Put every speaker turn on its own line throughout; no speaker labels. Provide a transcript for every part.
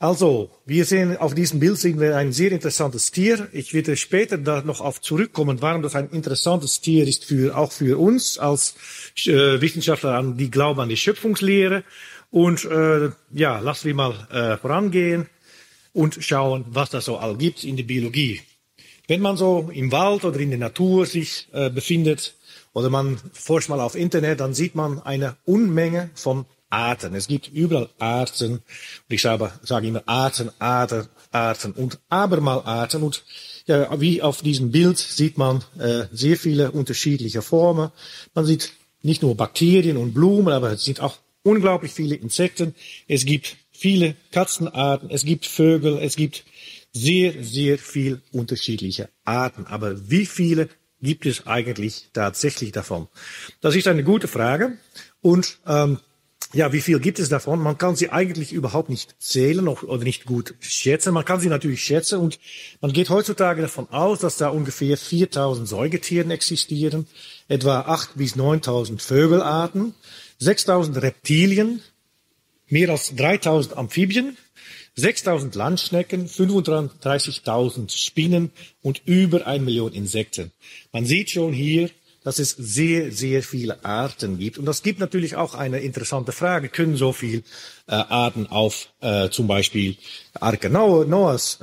Also, wir sehen auf diesem Bild sehen wir ein sehr interessantes Tier. Ich werde später da noch auf zurückkommen, warum das ein interessantes Tier ist auch für uns als Wissenschaftler, die glauben an die Schöpfungslehre. Und lassen wir mal vorangehen und schauen, was da so all gibt in der Biologie. Wenn man so im Wald oder in der Natur sich befindet oder man forscht mal auf Internet, dann sieht man eine Unmenge von Arten. Es gibt überall Arten. Und ich sage immer Arten und abermal Arten. Und ja, wie auf diesem Bild sieht man sehr viele unterschiedliche Formen. Man sieht nicht nur Bakterien und Blumen, aber es sind auch unglaublich viele Insekten. Es gibt viele Katzenarten, es gibt Vögel, es gibt sehr, sehr viel unterschiedliche Arten. Aber wie viele gibt es eigentlich tatsächlich davon? Das ist eine gute Frage. Und wie viel gibt es davon? Man kann sie eigentlich überhaupt nicht zählen oder nicht gut schätzen. Man kann sie natürlich schätzen und man geht heutzutage davon aus, dass da ungefähr 4.000 Säugetiere existieren, etwa 8.000 bis 9.000 Vögelarten, 6.000 Reptilien, mehr als 3.000 Amphibien, 6.000 Landschnecken, 35.000 Spinnen und über 1 Million Insekten. Man sieht schon hier, dass es sehr, sehr viele Arten gibt. Und das gibt natürlich auch eine interessante Frage. Können so viele Arten auf zum Beispiel Arke Noahs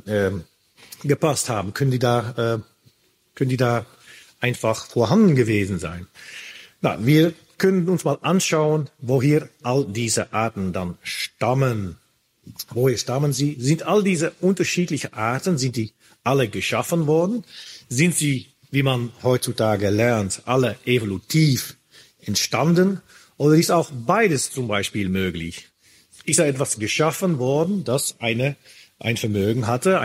gepasst haben? Können die da einfach vorhanden gewesen sein? Na, wir können uns mal anschauen, woher all diese Arten dann stammen. Woher stammen sie? Sind all diese unterschiedlichen Arten, sind die alle geschaffen worden? Sind sie, wie man heutzutage lernt, alle evolutiv entstanden? Oder ist auch beides zum Beispiel möglich? Ist da etwas geschaffen worden, das ein Vermögen hatte,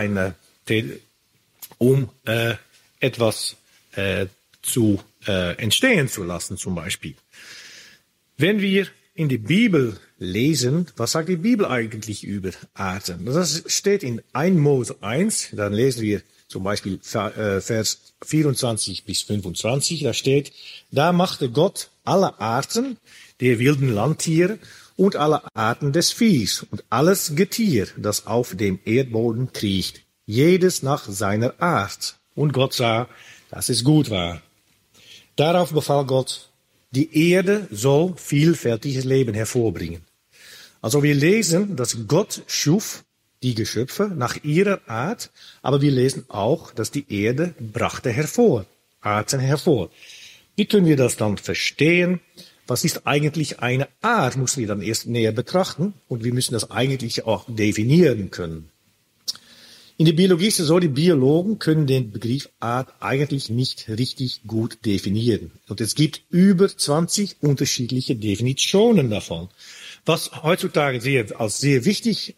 um etwas zu entstehen zu lassen zum Beispiel? Wenn wir in die Bibel lesen, was sagt die Bibel eigentlich über Arten? Das steht in 1. Mose 1, dann lesen wir zum Beispiel Vers 24 bis 25, da steht, da machte Gott alle Arten der wilden Landtiere und alle Arten des Viehs und alles Getier, das auf dem Erdboden kriecht, jedes nach seiner Art. Und Gott sah, dass es gut war. Darauf befahl Gott, die Erde soll vielfältiges Leben hervorbringen. Also wir lesen, dass Gott schuf die Geschöpfe nach ihrer Art, aber wir lesen auch, dass die Erde brachte Arten hervor. Wie können wir das dann verstehen? Was ist eigentlich eine Art? Müssen wir dann erst näher betrachten und wir müssen das eigentlich auch definieren können. In der Biologie ist es so, die Biologen können den Begriff Art eigentlich nicht richtig gut definieren. Und es gibt über 20 unterschiedliche Definitionen davon. Was heutzutage als sehr wichtig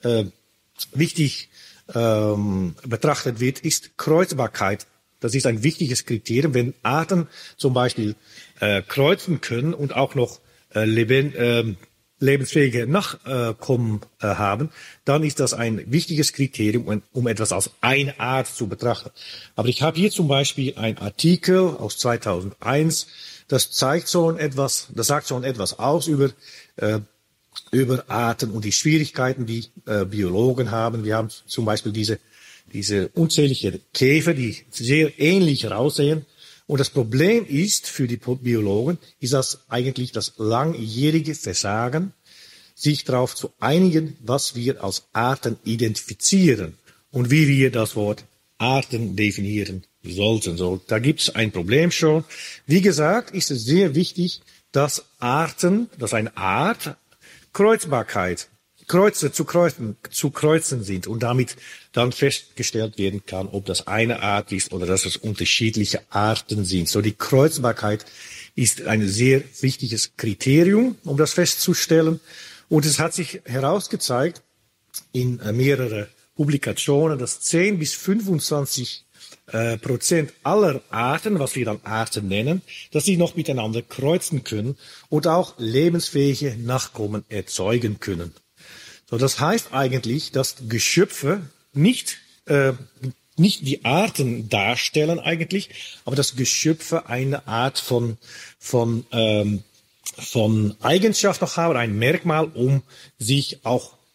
betrachtet wird, ist Kreuzbarkeit. Das ist ein wichtiges Kriterium. Wenn Arten zum Beispiel kreuzen können und auch noch lebensfähige Nachkommen haben, dann ist das ein wichtiges Kriterium, um etwas als eine Art zu betrachten. Aber ich habe hier zum Beispiel einen Artikel aus 2001, das sagt schon etwas aus über Arten und die Schwierigkeiten, die Biologen haben. Wir haben zum Beispiel diese unzählige Käfer, die sehr ähnlich aussehen. Und das Problem ist für die Biologen, ist das eigentlich das langjährige Versagen, sich darauf zu einigen, was wir als Arten identifizieren und wie wir das Wort Arten definieren sollten. So, da gibt es ein Problem schon. Wie gesagt, ist es sehr wichtig, dass eine Art Kreuzbarkeit, zu kreuzen sind und damit dann festgestellt werden kann, ob das eine Art ist oder dass es unterschiedliche Arten sind. So, die Kreuzbarkeit ist ein sehr wichtiges Kriterium, um das festzustellen. Und es hat sich herausgezeigt in mehreren Publikationen, dass 10 bis 25% aller Arten, was wir dann Arten nennen, dass sie noch miteinander kreuzen können und auch lebensfähige Nachkommen erzeugen können. So, das heißt eigentlich, dass Geschöpfe nicht die Arten darstellen eigentlich, aber dass Geschöpfe eine Art von Eigenschaft noch haben, ein Merkmal, um sich auch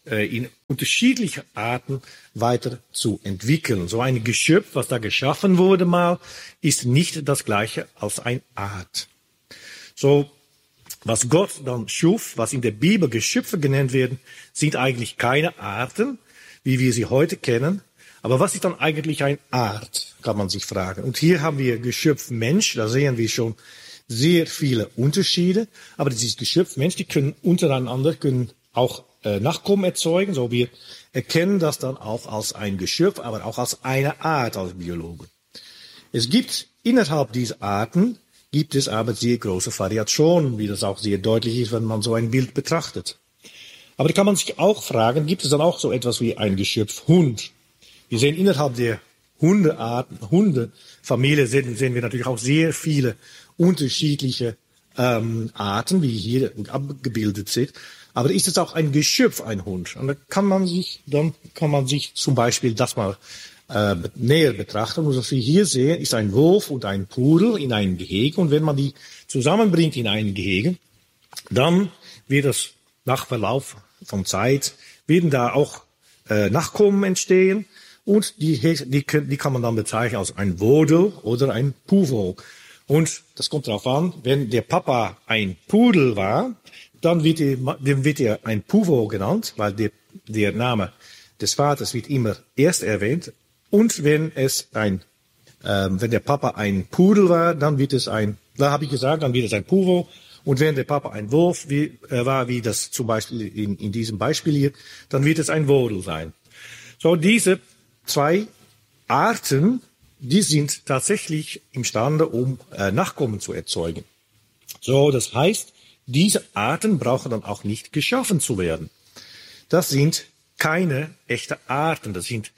in unterschiedliche Arten weiter zu entwickeln. So ein Geschöpf, was da geschaffen wurde mal, ist nicht das gleiche als eine Art. So, was Gott dann schuf, was in der Bibel Geschöpfe genannt werden, sind eigentlich keine Arten, wie wir sie heute kennen. Aber was ist dann eigentlich eine Art, kann man sich fragen. Und hier haben wir Geschöpf Mensch, da sehen wir schon sehr viele Unterschiede. Aber dieses Geschöpf Mensch, die können untereinander auch Nachkommen erzeugen. So, wir erkennen das dann auch als ein Geschöpf, aber auch als eine Art als Biologen. Es gibt innerhalb dieser Arten gibt es aber sehr große Variationen, wie das auch sehr deutlich ist, wenn man so ein Bild betrachtet. Aber da kann man sich auch fragen, gibt es dann auch so etwas wie ein Geschöpf Hund? Wir sehen innerhalb der Hundefamilie sehen wir natürlich auch sehr viele unterschiedliche Arten, wie hier abgebildet sind. Aber ist es auch ein Geschöpf, ein Hund? Und da kann man sich zum Beispiel das mal näher betrachten. Und was wir hier sehen, ist ein Wolf und ein Pudel in einem Gehege. Und wenn man die zusammenbringt in ein Gehege, dann wird es nach Verlauf von Zeit, werden da auch Nachkommen entstehen. Und die kann man dann bezeichnen als ein Wodel oder ein Puvo. Und das kommt darauf an, wenn der Papa ein Pudel war, dann wird er ein Puvo genannt, weil der Name des Vaters wird immer erst erwähnt. Und wenn der Papa ein Pudel war, dann wird es ein Puvo. Und wenn der Papa ein Wolf war, wie das zum Beispiel in diesem Beispiel hier, dann wird es ein Wodel sein. So, diese zwei Arten, die sind tatsächlich imstande, um Nachkommen zu erzeugen. So, das heißt, diese Arten brauchen dann auch nicht geschaffen zu werden. Das sind keine echten Arten.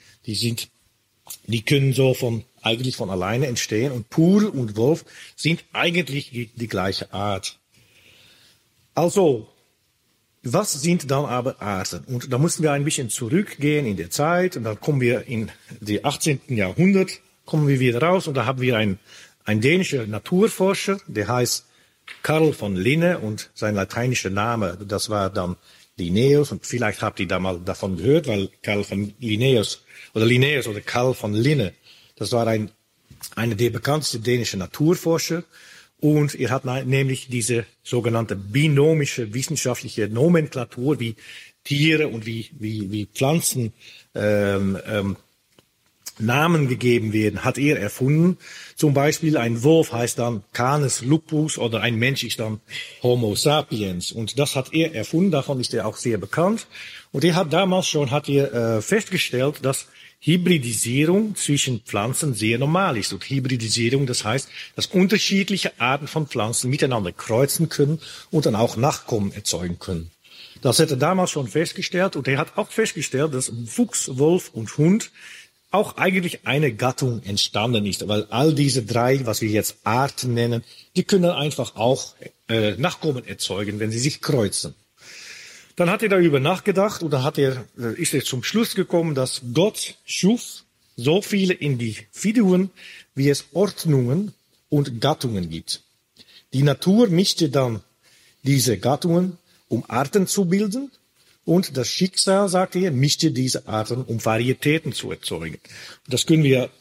Die können so eigentlich von alleine entstehen. Und Pudel und Wolf sind eigentlich die gleiche Art. Also, was sind dann aber Arten? Und da mussten wir ein bisschen zurückgehen in der Zeit. Und dann kommen wir in die 18. Jahrhundert, kommen wir wieder raus. Und da haben wir einen dänischen Naturforscher, der heißt Carl von Linne. Und sein lateinischer Name, das war dann Linnaeus. Und vielleicht habt ihr da mal davon gehört, weil Carl von Linnaeus oder Carl von Linne, das war einer der bekanntesten dänischen Naturforscher. Und er hat nämlich diese sogenannte binomische wissenschaftliche Nomenklatur, wie Tiere und wie Pflanzen Namen gegeben werden, hat er erfunden. Zum Beispiel ein Wolf heißt dann Canis lupus oder ein Mensch ist dann Homo sapiens. Und das hat er erfunden, davon ist er auch sehr bekannt. Und er hat damals schon festgestellt, dass Hybridisierung zwischen Pflanzen sehr normal ist. Und Hybridisierung, das heißt, dass unterschiedliche Arten von Pflanzen miteinander kreuzen können und dann auch Nachkommen erzeugen können. Das hat er damals schon festgestellt. Und er hat auch festgestellt, dass Fuchs, Wolf und Hund auch eigentlich eine Gattung entstanden ist. Weil all diese drei, was wir jetzt Arten nennen, die können einfach auch Nachkommen erzeugen, wenn sie sich kreuzen. Dann hat er darüber nachgedacht und dann ist er zum Schluss gekommen, dass Gott schuf so viele Individuen, wie es Ordnungen und Gattungen gibt. Die Natur mischte dann diese Gattungen, um Arten zu bilden, und das Schicksal, sagt er, mischte diese Arten, um Varietäten zu erzeugen. Und das können wir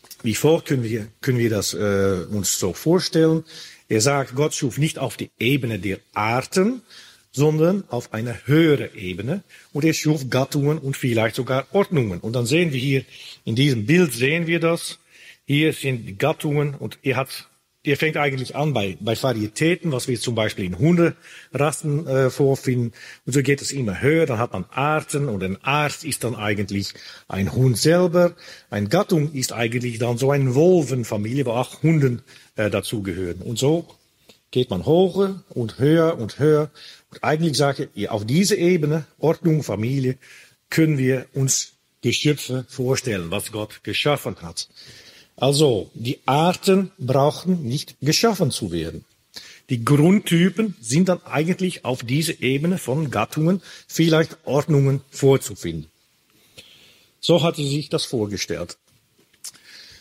das uns so vorstellen. Er sagt, Gott schuf nicht auf die Ebene der Arten, sondern auf einer höheren Ebene. Und er schuf Gattungen und vielleicht sogar Ordnungen. Und dann sehen wir hier, in diesem Bild sehen wir das. Hier sind die Gattungen und er fängt eigentlich an bei Varietäten, was wir zum Beispiel in Hunderassen vorfinden. Und so geht es immer höher, dann hat man Arten und eine Art ist dann eigentlich ein Hund selber. Eine Gattung ist eigentlich dann so eine Wolvenfamilie, wo auch Hunden dazugehören. Und so geht man hoch und höher und höher. Und eigentlich sage ich, auf diese Ebene, Ordnung, Familie, können wir uns Geschöpfe vorstellen, was Gott geschaffen hat. Also, die Arten brauchen nicht geschaffen zu werden. Die Grundtypen sind dann eigentlich auf dieser Ebene von Gattungen, vielleicht Ordnungen vorzufinden. So hat sie sich das vorgestellt.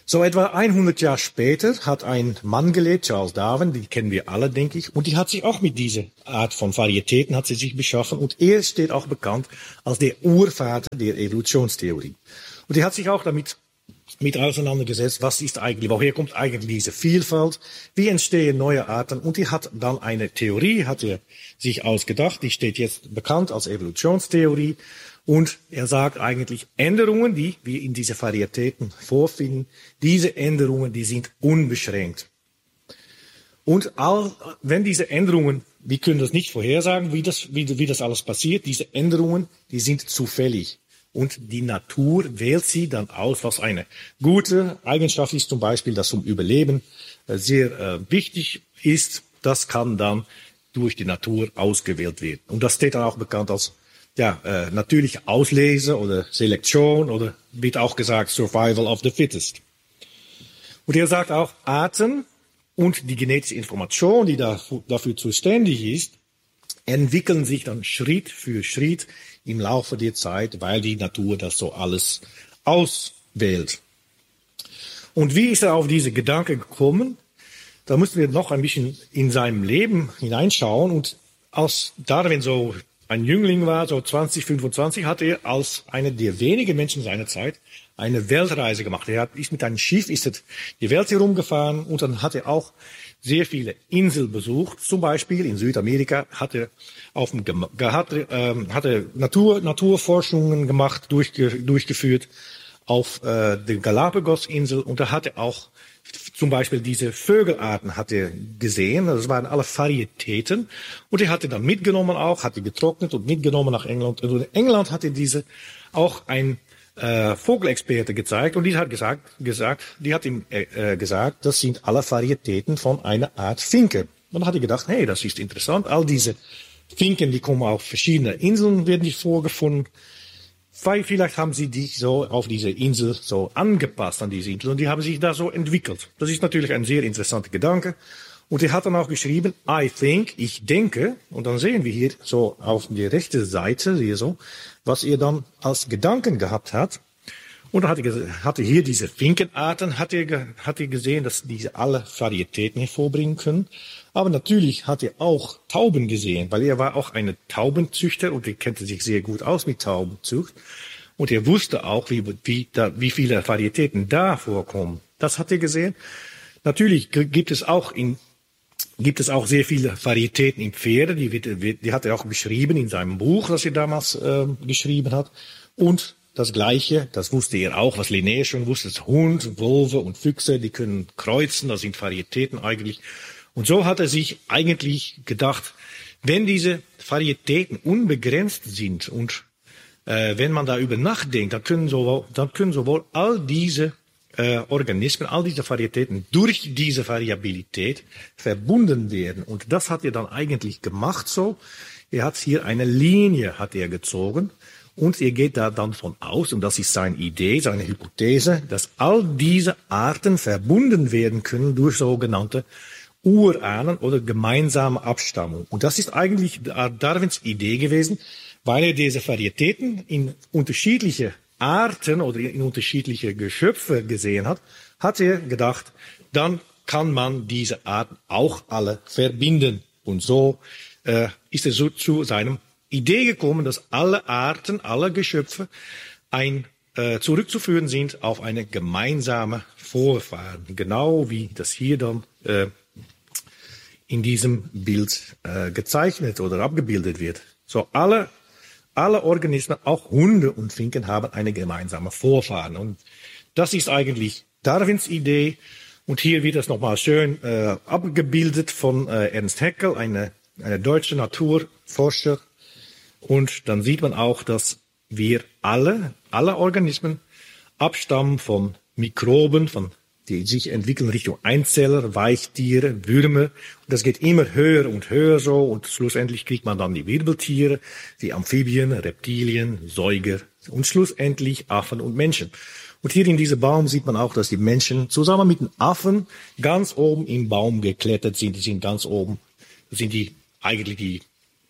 So etwa 100 Jahre später hat ein Mann gelebt, Charles Darwin, den kennen wir alle, denke ich, und die hat sich auch mit dieser Art von Varietäten hat sie sich beschaffen und er steht auch bekannt als der Urvater der Evolutionstheorie. Und er hat sich auch damit auseinandergesetzt, was ist eigentlich, woher kommt eigentlich diese Vielfalt, wie entstehen neue Arten und er hat dann eine Theorie, hat er sich ausgedacht, die steht jetzt bekannt als Evolutionstheorie. Und er sagt eigentlich, Änderungen, die wir in diese Varietäten vorfinden, diese Änderungen, die sind unbeschränkt. Und wenn diese Änderungen, wir können das nicht vorhersagen, wie das alles passiert, diese Änderungen, die sind zufällig. Und die Natur wählt sie dann aus, was eine gute Eigenschaft ist, zum Beispiel, das zum Überleben sehr wichtig ist, das kann dann durch die Natur ausgewählt werden. Und das steht dann auch bekannt als natürliche Auslese oder Selektion oder wird auch gesagt Survival of the Fittest. Und er sagt auch, Arten und die genetische Information, die dafür zuständig ist, entwickeln sich dann Schritt für Schritt im Laufe der Zeit, weil die Natur das so alles auswählt. Und wie ist er auf diese Gedanken gekommen? Da müssen wir noch ein bisschen in seinem Leben hineinschauen. Und als Darwin so ein Jüngling war, so 20, 25, hat er als einer der wenigen Menschen seiner Zeit eine Weltreise gemacht. Ist mit einem Schiff die Welt herumgefahren und dann hat er auch sehr viele Inseln besucht. Zum Beispiel in Südamerika hat er Naturforschungen gemacht, durchgeführt auf der Galapagos-Insel und da hat er auch zum Beispiel diese Vögelarten hat er gesehen, das waren alle Varietäten und er hatte dann mitgenommen auch, hat die getrocknet und mitgenommen nach England. Und in England hat er auch ein Vogelexperte gezeigt und die hat ihm gesagt, das sind alle Varietäten von einer Art Finke. Und dann hat er gedacht, hey, das ist interessant, all diese Finken, die kommen auf verschiedene Inseln, werden die vorgefunden. Vielleicht haben sie die so auf diese Insel so angepasst an diese Insel und die haben sich da so entwickelt. Das ist natürlich ein sehr interessanter Gedanke. Und er hat dann auch geschrieben, I think, ich denke, und dann sehen wir hier so auf der rechten Seite, hier so, was er dann als Gedanken gehabt hat. Und dann hat er hier diese Finkenarten, hat er gesehen, dass diese alle Varietäten hervorbringen können. Aber natürlich hat er auch Tauben gesehen, weil er war auch ein Taubenzüchter und er kannte sich sehr gut aus mit Taubenzucht. Und er wusste auch, wie viele Varietäten da vorkommen. Das hat er gesehen. Natürlich gibt es auch sehr viele Varietäten in Pferde, die hat er auch beschrieben in seinem Buch, das er damals geschrieben hat. Und das Gleiche, das wusste er auch, was Linné schon wusste, das Hund, Wölfe und Füchse, die können kreuzen, das sind Varietäten eigentlich. Und so hat er sich eigentlich gedacht, wenn diese Varietäten unbegrenzt sind und wenn man darüber nachdenkt, dann können sowohl all diese Organismen, all diese Varietäten durch diese Variabilität verbunden werden. Und das hat er dann eigentlich gemacht so. Er hat hier eine Linie hat er gezogen und er geht da dann von aus, und das ist seine Idee, seine Hypothese, dass all diese Arten verbunden werden können durch sogenannte Urahnen oder gemeinsame Abstammung. Und das ist eigentlich Darwins Idee gewesen, weil er diese Varietäten in unterschiedliche Arten oder in unterschiedliche Geschöpfe gesehen hat, hat er gedacht, dann kann man diese Arten auch alle verbinden. Und so ist er so zu seinem Idee gekommen, dass alle Arten, alle Geschöpfe zurückzuführen sind auf eine gemeinsame Vorfahren. Genau wie das hier dann in diesem Bild gezeichnet oder abgebildet wird. So alle Organismen, auch Hunde und Finken, haben eine gemeinsame Vorfahren. Und das ist eigentlich Darwins Idee. Und hier wird das nochmal schön abgebildet von Ernst Haeckel, eine deutsche Naturforscher. Und dann sieht man auch, dass wir alle Organismen abstammen von Mikroben, die sich entwickeln Richtung Einzeller, Weichtiere, Würmer. Und das geht immer höher und höher so. Und schlussendlich kriegt man dann die Wirbeltiere, die Amphibien, Reptilien, Säuger und schlussendlich Affen und Menschen. Und hier in diesem Baum sieht man auch, dass die Menschen zusammen mit den Affen ganz oben im Baum geklettert sind. Die sind ganz oben. Das sind eigentlich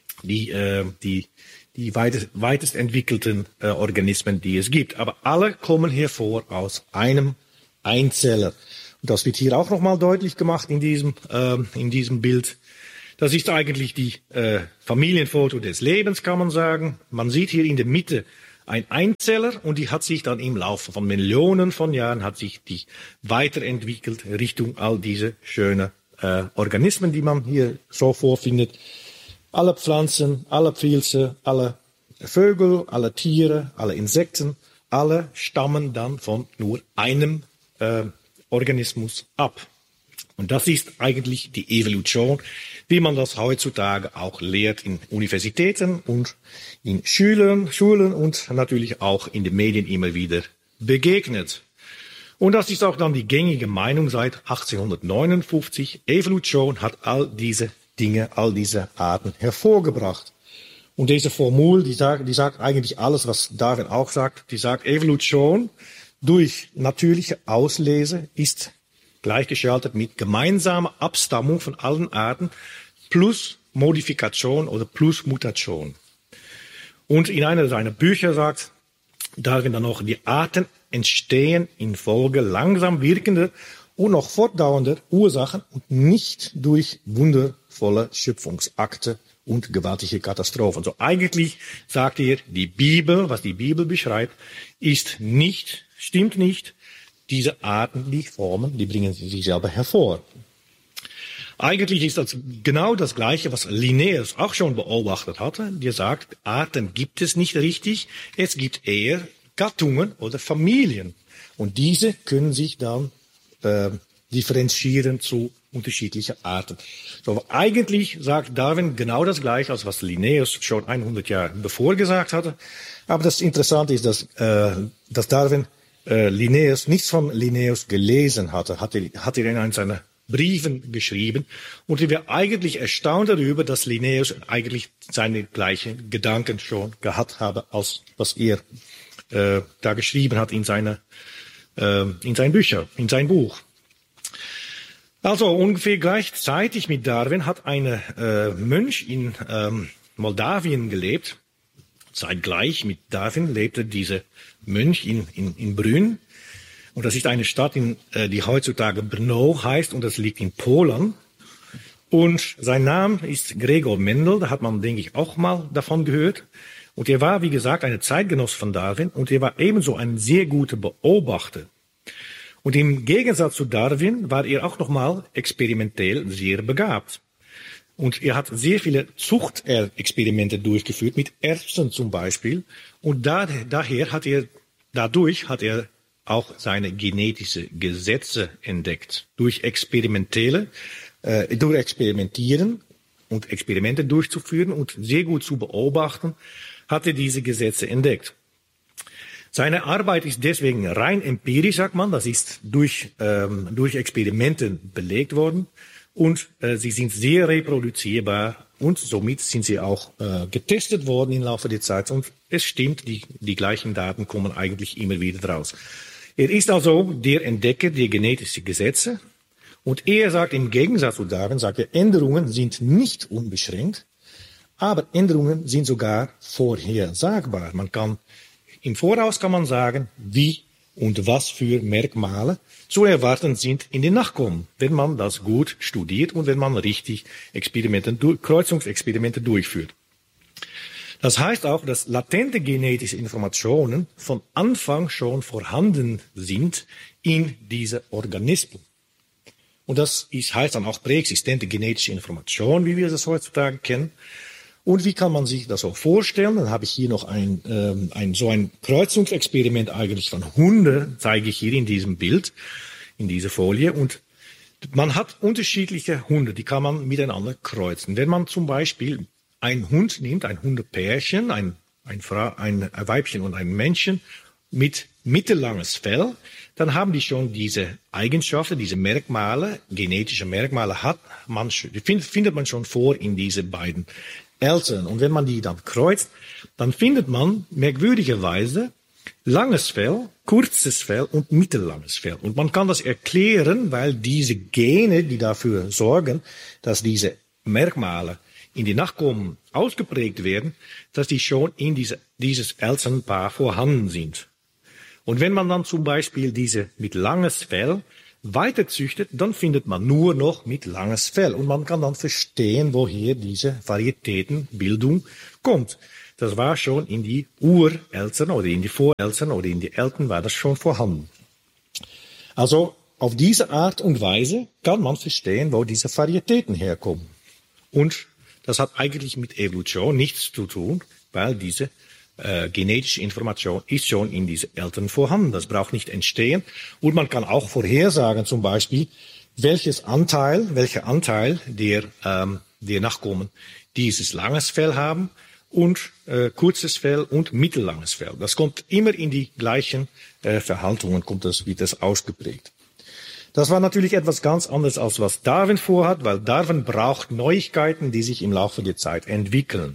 die weitest entwickelten Organismen, die es gibt. Aber alle kommen hervor aus einem Einzeller. Und das wird hier auch nochmal deutlich gemacht in diesem Bild. Das ist eigentlich die Familienfoto des Lebens, kann man sagen. Man sieht hier in der Mitte ein Einzeller und die hat sich dann im Laufe von Millionen von Jahren hat sich die weiterentwickelt Richtung all diese schönen Organismen, die man hier so vorfindet. Alle Pflanzen, alle Pilze, alle Vögel, alle Tiere, alle Insekten, alle stammen dann von nur einem Organismus ab. Und das ist eigentlich die Evolution, wie man das heutzutage auch lehrt in Universitäten und in Schulen und natürlich auch in den Medien immer wieder begegnet. Und das ist auch dann die gängige Meinung seit 1859. Evolution hat all diese Dinge, all diese Arten hervorgebracht. Und diese Formel, die sagt eigentlich alles, was Darwin auch sagt. Die sagt, Evolution durch natürliche Auslese ist gleichgeschaltet mit gemeinsamer Abstammung von allen Arten plus Modifikation oder plus Mutation. Und in einer seiner Bücher sagt Darwin dann noch, die Arten entstehen infolge langsam wirkender und noch fortdauernder Ursachen und nicht durch wundervolle Schöpfungsakte und gewaltige Katastrophen. Also eigentlich sagt er, die Bibel, was die Bibel beschreibt, stimmt nicht. Diese Arten, die formen, die bringen sich selber hervor. Eigentlich ist das genau das Gleiche, was Linnaeus auch schon beobachtet hatte. Der sagt, Arten gibt es nicht richtig, es gibt eher Gattungen oder Familien. Und diese können sich dann differenzieren zu unterschiedlichen Arten. So, eigentlich sagt Darwin genau das Gleiche, als was Linnaeus schon 100 Jahre bevor gesagt hatte. Aber das Interessante ist, dass Darwin nichts von Linnaeus gelesen hatte, hat er in einem seiner Briefen geschrieben. Und ich wäre eigentlich erstaunt darüber, dass Linnaeus eigentlich seine gleichen Gedanken schon gehabt habe, als was er da geschrieben hat in seinen Büchern, in sein Buch. Also ungefähr gleichzeitig mit Darwin hat ein Mönch in Moldawien gelebt. Zeitgleich mit Darwin lebte dieser Mönch in Brünn. Und das ist eine Stadt, die heutzutage Brno heißt, und das liegt in Polen. Und sein Name ist Gregor Mendel, da hat man, denke ich, auch mal davon gehört. Und er war, wie gesagt, eine Zeitgenosse von Darwin und er war ebenso ein sehr guter Beobachter. Und im Gegensatz zu Darwin war er auch nochmal experimentell sehr begabt. Und er hat sehr viele Zuchtexperimente durchgeführt, mit Erbsen zum Beispiel. Und dadurch hat er auch seine genetischen Gesetze entdeckt. Durch Experimentieren und Experimente durchzuführen und sehr gut zu beobachten, hat er diese Gesetze entdeckt. Seine Arbeit ist deswegen rein empirisch, sagt man. Das ist durch Experimente belegt worden. Und sie sind sehr reproduzierbar und somit sind sie auch getestet worden im Laufe der Zeit. Und es stimmt, die gleichen Daten kommen eigentlich immer wieder raus. Er ist also der Entdecker der genetischen Gesetze. Und er sagt im Gegensatz zu Darwin, Änderungen sind nicht unbeschränkt, aber Änderungen sind sogar vorhersagbar. Im Voraus kann man sagen, wie und was für Merkmale zu erwarten sind in den Nachkommen, wenn man das gut studiert und wenn man richtig Kreuzungsexperimente durchführt. Das heißt auch, dass latente genetische Informationen von Anfang schon vorhanden sind in diesen Organismen. Und das heißt dann auch präexistente genetische Information, wie wir das heutzutage kennen. Und wie kann man sich das auch vorstellen? Dann habe ich hier noch so ein Kreuzungsexperiment eigentlich von Hunden, zeige ich hier in diesem Bild, in dieser Folie. Und man hat unterschiedliche Hunde, die kann man miteinander kreuzen. Wenn man zum Beispiel einen Hund nimmt, ein Hundepärchen, ein Weibchen und ein Männchen mit mittellanges Fell, dann haben die schon diese Eigenschaften, diese Merkmale, genetische Merkmale findet man schon vor in diese beiden Eltern. Und wenn man die dann kreuzt, dann findet man merkwürdigerweise langes Fell, kurzes Fell und mittellanges Fell. Und man kann das erklären, weil diese Gene, die dafür sorgen, dass diese Merkmale in die Nachkommen ausgeprägt werden, dass die schon in dieses Elternpaar vorhanden sind. Und wenn man dann zum Beispiel diese mit langes Fell weiterzüchtet, dann findet man nur noch mit langes Fell. Und man kann dann verstehen, woher diese Varietätenbildung kommt. Das war schon in die Ureltern oder in die Voreltern oder in die Eltern war das schon vorhanden. Also auf diese Art und Weise kann man verstehen, wo diese Varietäten herkommen. Und das hat eigentlich mit Evolution nichts zu tun, weil diese genetische Information ist schon in diesen Eltern vorhanden. Das braucht nicht entstehen. Und man kann auch vorhersagen, zum Beispiel, welcher Anteil der Nachkommen dieses langes Fell haben und kurzes Fell und mittellanges Fell. Das kommt immer in die gleichen Verhaltungen, wird das ausgeprägt. Das war natürlich etwas ganz anderes, als was Darwin vorhat, weil Darwin braucht Neuigkeiten, die sich im Laufe der Zeit entwickeln.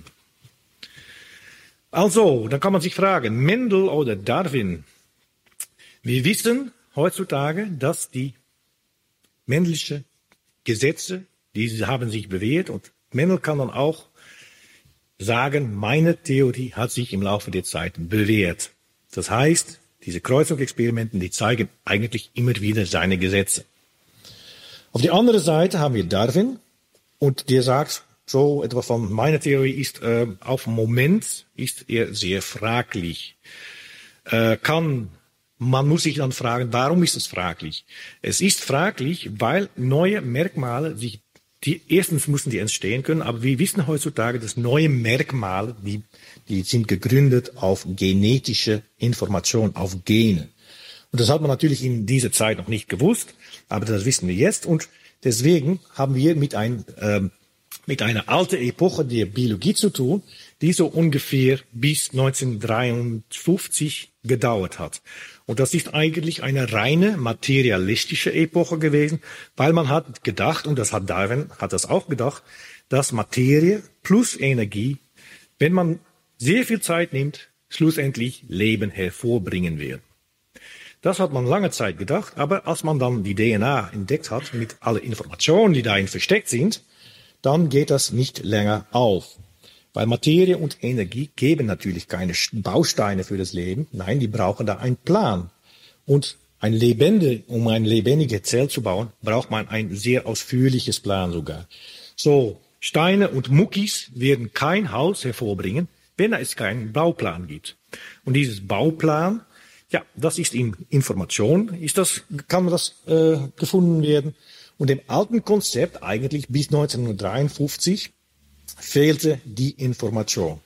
Also, dann kann man sich fragen, Mendel oder Darwin? Wir wissen heutzutage, dass die männlichen Gesetze, die haben sich bewährt und Mendel kann dann auch sagen, meine Theorie hat sich im Laufe der Zeit bewährt. Das heißt, diese Kreuzungsexperimenten, die zeigen eigentlich immer wieder seine Gesetze. Auf der anderen Seite haben wir Darwin und der sagt, so etwa von meiner Theorie ist auf dem Moment ist er sehr fraglich. Man muss sich dann fragen, warum ist es fraglich? Es ist fraglich, weil neue Merkmale erstens müssen die entstehen können, aber wir wissen heutzutage, dass neue Merkmale, die sind gegründet auf genetische Information, auf Gene. Und das hat man natürlich in dieser Zeit noch nicht gewusst, aber das wissen wir jetzt und deswegen haben wir mit einer alten Epoche der Biologie zu tun, die so ungefähr bis 1953 gedauert hat. Und das ist eigentlich eine reine materialistische Epoche gewesen, weil man hat gedacht, und Darwin hat das auch gedacht, dass Materie plus Energie, wenn man sehr viel Zeit nimmt, schlussendlich Leben hervorbringen wird. Das hat man lange Zeit gedacht, aber als man dann die DNA entdeckt hat, mit allen Informationen, die darin versteckt sind, dann geht das nicht länger auf. Weil Materie und Energie geben natürlich keine Bausteine für das Leben. Nein, die brauchen da einen Plan. Und um eine lebendige Zelle zu bauen, braucht man ein sehr ausführliches Plan sogar. So, Steine und Muckis werden kein Haus hervorbringen, wenn es keinen Bauplan gibt. Und dieses Bauplan, ja, das ist in Information, kann das gefunden werden. Und im alten Konzept, eigentlich bis 1953, fehlte die Information.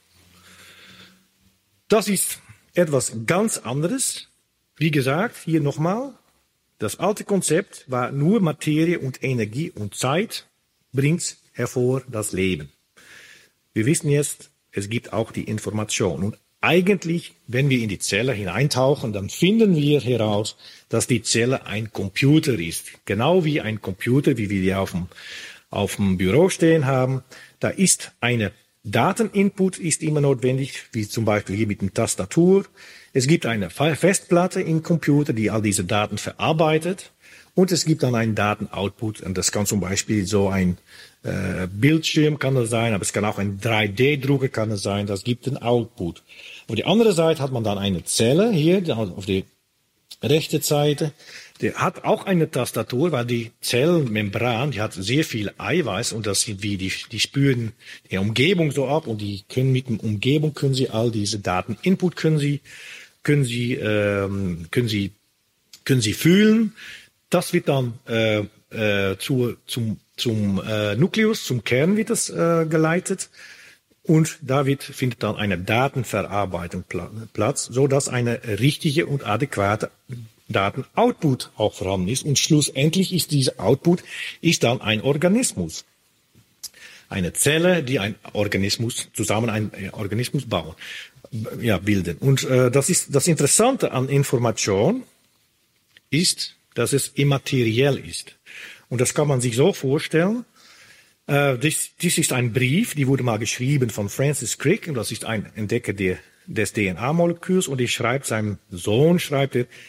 Das ist etwas ganz anderes. Wie gesagt, hier nochmal, das alte Konzept war nur Materie und Energie und Zeit bringt hervor das Leben. Wir wissen jetzt, es gibt auch die Information. Und eigentlich, wenn wir in die Zelle hineintauchen, dann finden wir heraus, dass die Zelle ein Computer ist. Genau wie ein Computer, wie wir die auf dem Büro stehen haben. Da ist eine Dateninput ist immer notwendig, wie zum Beispiel hier mit dem Tastatur. Es gibt eine Festplatte im Computer, die all diese Daten verarbeitet. Und es gibt dann einen Datenoutput. Und das kann zum Beispiel so ein Bildschirm kann das sein, aber es kann auch ein 3D-Drucker kann es sein. Das gibt einen Output. Auf der anderen Seite hat man dann eine Zelle hier auf der rechten Seite. Der hat auch eine Tastatur, weil die Zellmembran, die hat sehr viel Eiweiß und das sind die spüren die Umgebung so ab und die können mit der Umgebung können sie all diese Daten Input können sie fühlen. Das wird dann zum Nukleus, zum Kern wird das geleitet und da findet dann eine Datenverarbeitung Platz, so dass eine richtige und adäquate Datenoutput auch vorhanden ist. Und schlussendlich ist dieser Output dann ein Organismus. Eine Zelle, die ein Organismus bauen, bilden. Und das Interessante an Information ist, dass es immateriell ist. Und das kann man sich so vorstellen. Das ist ein Brief, die wurde mal geschrieben von Francis Crick, und das ist ein Entdecker des DNA-Moleküls, und seinem Sohn schreibt er,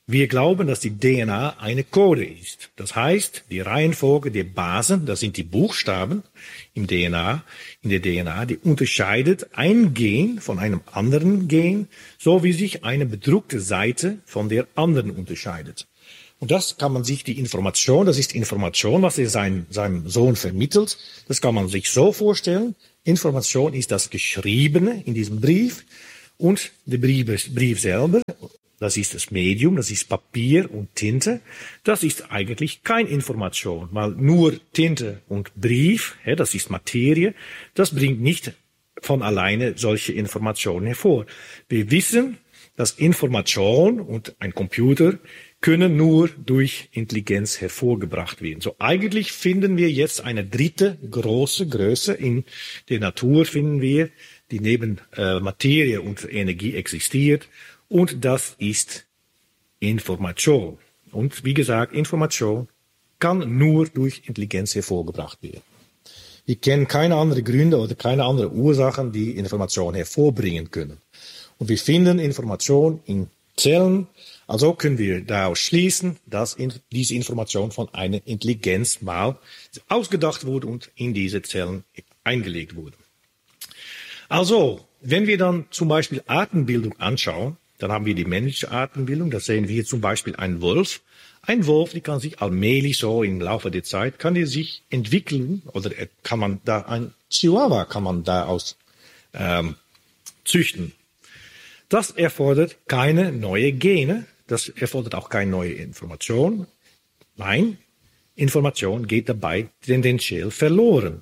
Wir glauben, dass die DNA eine Code ist. Das heißt, die Reihenfolge der Basen, das sind die Buchstaben in der DNA, die unterscheidet ein Gen von einem anderen Gen, so wie sich eine bedruckte Seite von der anderen unterscheidet. Und das kann man sich, das ist Information, was er seinem Sohn vermittelt. Das kann man sich so vorstellen. Information ist das Geschriebene in diesem Brief und der Brief selber. Das ist das Medium, das ist Papier und Tinte. Das ist eigentlich keine Information, weil nur Tinte und Brief, das ist Materie, das bringt nicht von alleine solche Informationen hervor. Wir wissen, dass Information und ein Computer können nur durch Intelligenz hervorgebracht werden. So eigentlich finden wir jetzt eine dritte große Größe in der Natur, finden wir, die neben Materie und Energie existiert. Und das ist Information. Und wie gesagt, Information kann nur durch Intelligenz hervorgebracht werden. Wir kennen keine anderen Gründe oder keine anderen Ursachen, die Information hervorbringen können. Und wir finden Information in Zellen. Also können wir daraus schließen, dass diese Information von einer Intelligenz mal ausgedacht wurde und in diese Zellen eingelegt wurde. Also, wenn wir dann zum Beispiel Artenbildung anschauen, dann haben wir die männliche Artenbildung. Da sehen wir zum Beispiel einen Wolf. Ein Wolf, die kann sich allmählich so im Laufe der Zeit, kann die sich entwickeln, oder kann man da ein Chihuahua kann man daraus züchten. Das erfordert keine neue Gene. Das erfordert auch keine neue Information. Nein, Information geht dabei tendenziell verloren.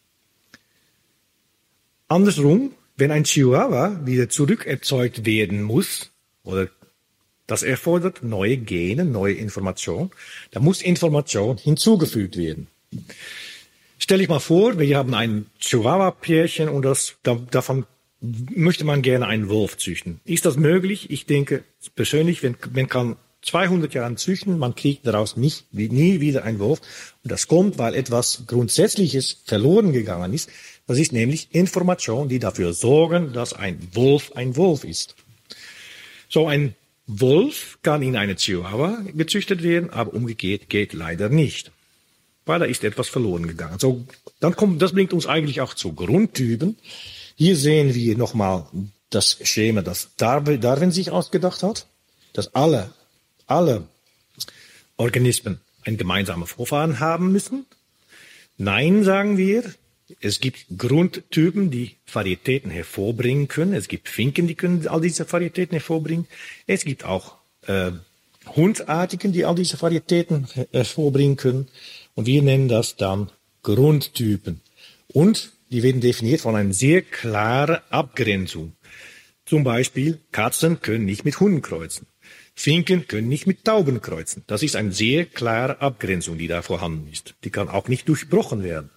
Andersrum, wenn ein Chihuahua wieder zurückerzeugt werden muss, oder das erfordert neue Gene, neue Information, da muss Information hinzugefügt werden. Stell dich mal vor, wir haben ein Chihuahua-Pärchen und davon möchte man gerne einen Wolf züchten. Ist das möglich? Ich denke persönlich, man kann 200 Jahre züchten, man kriegt daraus nie wieder einen Wolf. Und das kommt, weil etwas Grundsätzliches verloren gegangen ist. Das ist nämlich Information, die dafür sorgen, dass ein Wolf ist. So ein Wolf kann in eine Chihuahua gezüchtet werden, aber umgekehrt geht leider nicht, weil da ist etwas verloren gegangen. So, das bringt uns eigentlich auch zu Grundtypen. Hier sehen wir nochmal das Schema, das Darwin sich ausgedacht hat, dass alle Organismen einen gemeinsamen Vorfahren haben müssen. Nein, sagen wir. Es gibt Grundtypen, die Varietäten hervorbringen können. Es gibt Finken, die können all diese Varietäten hervorbringen. Es gibt auch Hundartigen, die all diese Varietäten hervorbringen können. Und wir nennen das dann Grundtypen. Und die werden definiert von einer sehr klaren Abgrenzung. Zum Beispiel, Katzen können nicht mit Hunden kreuzen. Finken können nicht mit Tauben kreuzen. Das ist eine sehr klare Abgrenzung, die da vorhanden ist. Die kann auch nicht durchbrochen werden.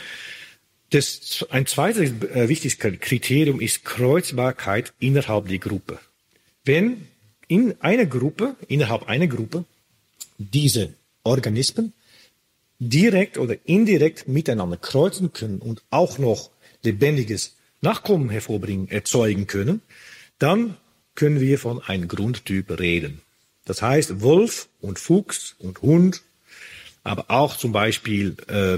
Ein zweites wichtiges Kriterium ist Kreuzbarkeit innerhalb der Gruppe. Wenn innerhalb einer Gruppe, diese Organismen direkt oder indirekt miteinander kreuzen können und auch noch lebendiges Nachkommen erzeugen können, dann können wir von einem Grundtyp reden. Das heißt, Wolf und Fuchs und Hund, aber auch zum Beispiel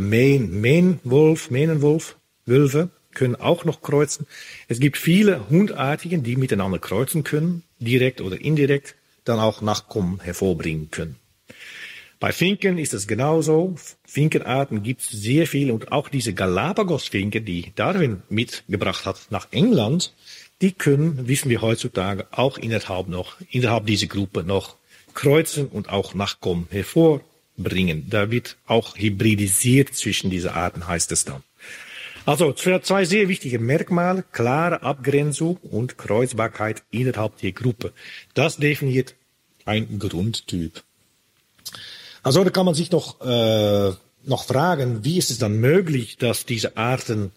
Wölfe können auch noch kreuzen. Es gibt viele Hundartigen, die miteinander kreuzen können, direkt oder indirekt, dann auch Nachkommen hervorbringen können. Bei Finken ist es genauso. Finkenarten gibt es sehr viele und auch diese Galapagos-Finken, die Darwin mitgebracht hat nach England, die können, wissen wir heutzutage, auch innerhalb dieser Gruppe noch kreuzen und auch Nachkommen hervorbringen. Da wird auch hybridisiert zwischen diesen Arten, heißt es dann. Also zwei sehr wichtige Merkmale, klare Abgrenzung und Kreuzbarkeit innerhalb der Gruppe. Das definiert ein Grundtyp. Also da kann man sich noch fragen, wie ist es dann möglich, dass diese Arten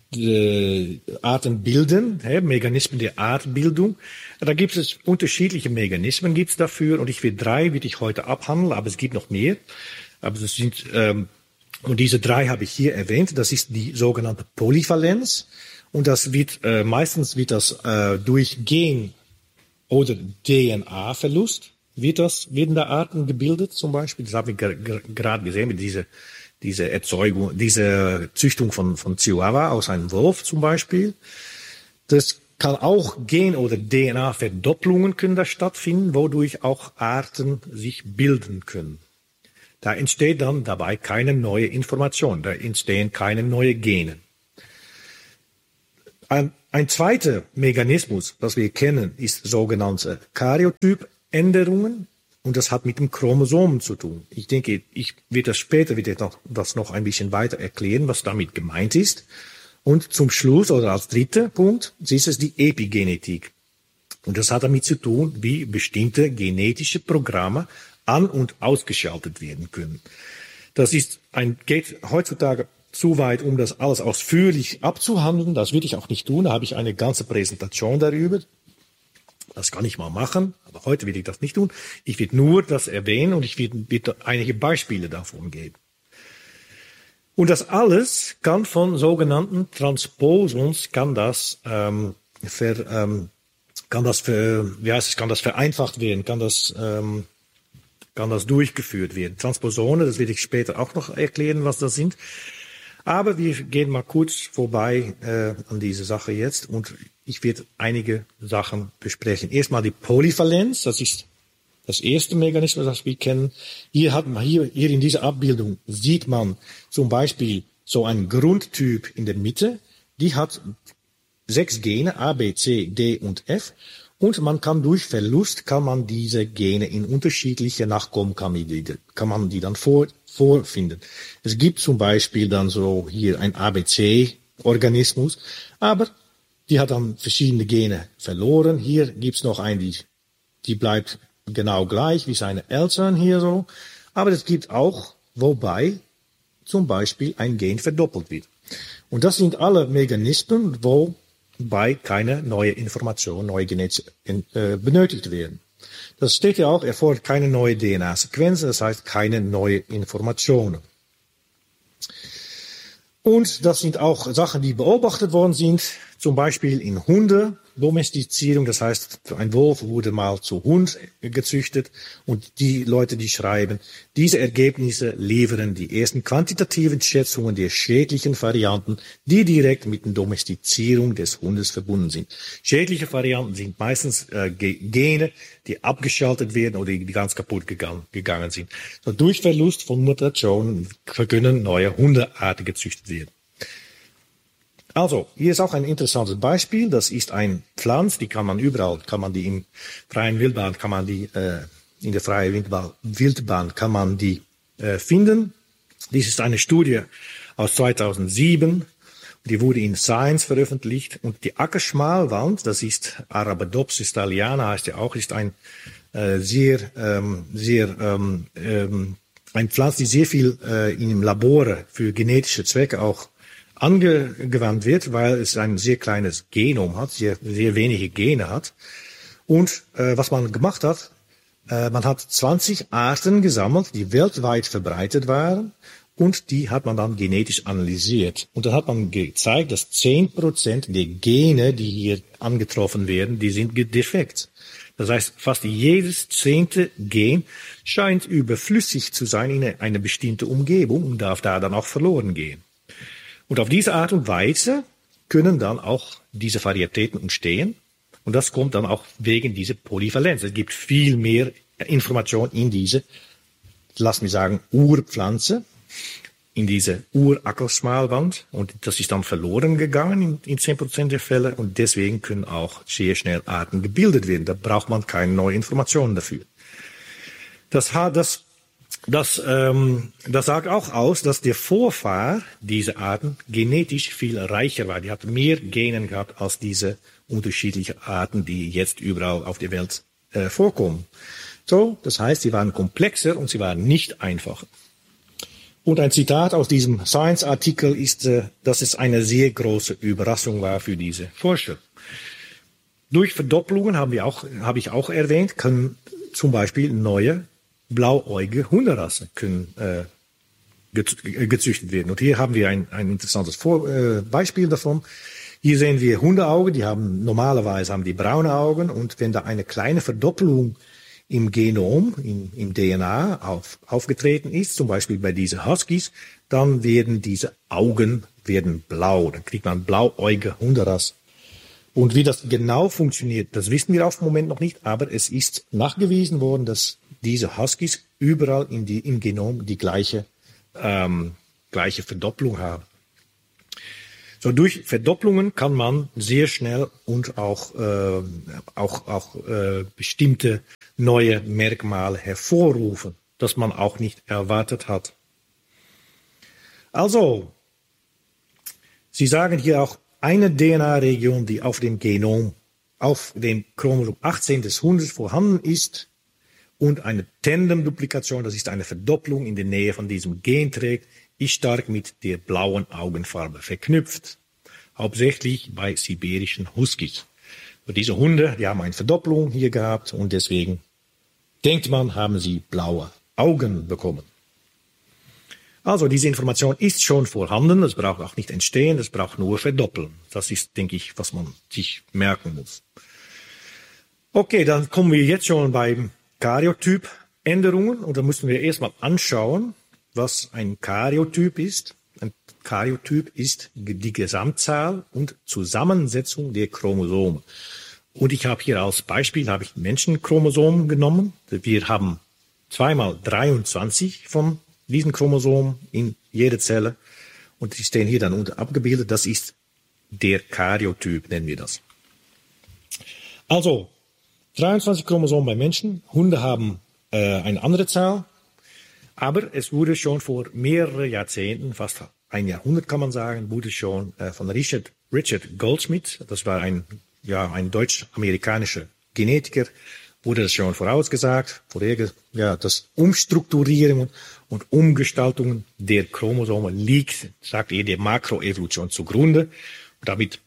bilden, Mechanismen der Artbildung. Da gibt es unterschiedliche Mechanismen gibt's dafür und drei will ich heute abhandeln, aber es gibt noch mehr. Aber das sind und diese drei habe ich hier erwähnt. Das ist die sogenannte Polyvalenz und das wird meistens durch Gen- oder DNA-Verlust werden da Arten gebildet zum Beispiel. Das haben wir gerade gesehen mit diese Erzeugung, diese Züchtung von Chihuahua aus einem Wolf zum Beispiel. Das kann auch Gen- oder DNA-Verdopplungen können da stattfinden, wodurch auch Arten sich bilden können. Da entsteht dann dabei keine neue Information, da entstehen keine neuen Gene. Ein zweiter Mechanismus, was wir kennen, ist sogenannte Karyotypänderungen. Und das hat mit dem Chromosom zu tun. Ich denke, ich werde das noch ein bisschen weiter erklären, was damit gemeint ist. Und zum Schluss oder als dritter Punkt ist es die Epigenetik. Und das hat damit zu tun, wie bestimmte genetische Programme an- und ausgeschaltet werden können. Das geht heutzutage zu weit, um das alles ausführlich abzuhandeln. Das will ich auch nicht tun. Da habe ich eine ganze Präsentation darüber. Das kann ich mal machen, aber heute will ich das nicht tun. Ich will nur das erwähnen und ich will einige Beispiele davon geben. Und das alles kann von sogenannten Transposons kann das vereinfacht werden, kann das durchgeführt werden. Transposone, das will ich später auch noch erklären, was das sind. Aber wir gehen mal kurz vorbei an diese Sache jetzt und ich werde einige Sachen besprechen. Erstmal die Polyvalenz, das ist das erste Mechanismus, das wir kennen. Hier in dieser Abbildung sieht man zum Beispiel so einen Grundtyp in der Mitte. Die hat 6 Gene, A, B, C, D und F. Und man kann durch Verlust, diese Gene in unterschiedliche Nachkommen, kann man die dann vorfinden. Es gibt zum Beispiel dann so hier ein ABC-Organismus, aber die hat dann verschiedene Gene verloren. Hier gibt's noch einen, die bleibt genau gleich wie seine Eltern hier so. Aber es gibt auch, wobei zum Beispiel ein Gen verdoppelt wird. Und das sind alle Mechanismen, wobei keine neue Information, neue Genetik benötigt werden. Das steht ja auch, erfordert keine neue DNA-Sequenzen, das heißt keine neue Informationen. Und das sind auch Sachen, die beobachtet worden sind, zum Beispiel in Hundedomestizierung. Das heißt, ein Wolf wurde mal zu Hund gezüchtet und die Leute, die schreiben, diese Ergebnisse liefern die ersten quantitativen Schätzungen der schädlichen Varianten, die direkt mit der Domestizierung des Hundes verbunden sind. Schädliche Varianten sind meistens Gene, die abgeschaltet werden oder die ganz kaputt gegangen sind. So, durch Verlust von Mutationen können neue Hundearten gezüchtet werden. Also, hier ist auch ein interessantes Beispiel. Das ist ein Pflanz, die kann man überall, in der freien Wildbahn kann man die finden. Dies ist eine Studie aus 2007. Die wurde in Science veröffentlicht. Und die Ackerschmalwand, das ist Arabidopsis thaliana, heißt ja auch, ist ein ein Pflanz, die sehr viel in Labore für genetische Zwecke auch angewandt wird, weil es ein sehr kleines Genom hat, sehr wenige Gene hat. Und was man gemacht hat, man hat 20 Arten gesammelt, die weltweit verbreitet waren, und die hat man dann genetisch analysiert. Und dann hat man gezeigt, dass 10% der Gene, die hier angetroffen werden, die sind defekt. Das heißt, fast jedes 10. Gen scheint überflüssig zu sein in eine bestimmte Umgebung und darf da dann auch verloren gehen. Und auf diese Art und Weise können dann auch diese Varietäten entstehen. Und das kommt dann auch wegen dieser Polyvalenz. Es gibt viel mehr Information in diese, lass mich sagen, Urpflanze, in diese Urackerschmalwand. Und das ist dann verloren gegangen in 10% der Fälle. Und deswegen können auch sehr schnell Arten gebildet werden. Da braucht man keine neue Informationen dafür. Das sagt auch aus, dass der Vorfahr dieser Arten genetisch viel reicher war. Die hat mehr Genen gehabt als diese unterschiedlichen Arten, die jetzt überall auf der Welt vorkommen. So, das heißt, sie waren komplexer und sie waren nicht einfacher. Und ein Zitat aus diesem Science-Artikel ist, dass es eine sehr große Überraschung war für diese Forscher. Durch Verdopplungen habe ich auch erwähnt, können zum Beispiel neue blauäugige Hunderassen können gezüchtet werden. Und hier haben wir ein interessantes Beispiel davon. Hier sehen wir Hundeaugen, normalerweise haben die braune Augen, und wenn da eine kleine Verdoppelung im Genom, im DNA aufgetreten ist, zum Beispiel bei diesen Huskies, dann werden diese Augen blau. Dann kriegt man blauäugige Hunderasse. Und wie das genau funktioniert, das wissen wir auf dem Moment noch nicht, aber es ist nachgewiesen worden, dass diese Huskies überall im Genom die gleiche Verdopplung haben. So, durch Verdopplungen kann man sehr schnell und auch bestimmte neue Merkmale hervorrufen, das man auch nicht erwartet hat. Also, Sie sagen hier auch eine DNA-Region, die auf dem Genom, auf dem Chromosom 18 des Hundes vorhanden ist und eine Tandem-Duplikation, das ist eine Verdopplung in der Nähe von diesem Gen trägt, ist stark mit der blauen Augenfarbe verknüpft. Hauptsächlich bei sibirischen Huskies. Und diese Hunde, die haben eine Verdopplung hier gehabt und deswegen denkt man, haben sie blaue Augen bekommen. Also diese Information ist schon vorhanden, das braucht auch nicht entstehen, das braucht nur verdoppeln. Das ist, denke ich, was man sich merken muss. Okay, dann kommen wir jetzt schon beim Karyotyp-Änderungen und da müssen wir erstmal anschauen, was ein Karyotyp ist. Ein Karyotyp ist die Gesamtzahl und Zusammensetzung der Chromosome. Und ich habe hier als Beispiel Menschenchromosomen genommen. Wir haben 2x23 von diesen Chromosomen in jeder Zelle und die stehen hier dann unten abgebildet. Das ist der Karyotyp, nennen wir das. Also 23 Chromosomen bei Menschen, Hunde haben eine andere Zahl. Aber es wurde schon vor mehreren Jahrzehnten, fast ein Jahrhundert kann man sagen, wurde schon von Richard Goldschmidt, das war ein deutsch-amerikanischer Genetiker, wurde das schon vorausgesagt, das Umstrukturieren und Umgestaltungen der Chromosome liegt, sagt er, der Makroevolution zugrunde. Und damit